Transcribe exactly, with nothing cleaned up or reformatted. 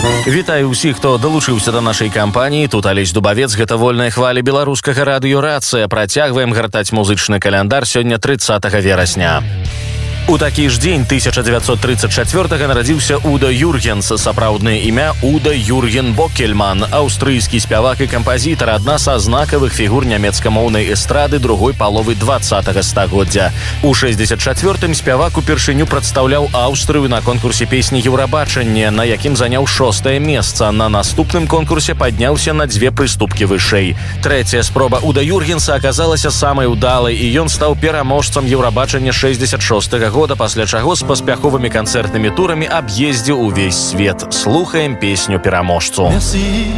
Вітаю ўсіх, хто далучыўся да нашай кампаніі. Тут Алесь Дубавец, гэта вольная хваля беларускага радыё «Рацыя». Працягваем гартаць музычны каляндар сёння трыццатага верасня. У такі ж дзень тысяча дзевяцьсот трыццаць чацвёртага нарадзіўся Уда Юргенс, сапраўднае імя Уда Юрген Бокельман, аўстрыйскі спявак і кампазітар, адна са знакавых фігур нямецкамоўнай эстрады другой паловы дваццатага стагоддзя. У шэсцьдзесят чацвёртым спявак упершыню прадстаўляў Аўстрыю на конкурсе песні «Еўрабачанне», на якім заняў шостае месца. На наступным конкурсе падняўся на дзве прыступкі вышэй. Трэцяя спроба Уда Юргенса аказалася самай удалай, і ён стаў пераможцам Еўрабачання шэсцьдзесят шостага года, пасля чаго з паспяховымі канцэртнымі турамі аб'ездзіў увесь свет. Слухаем песню пераможцу.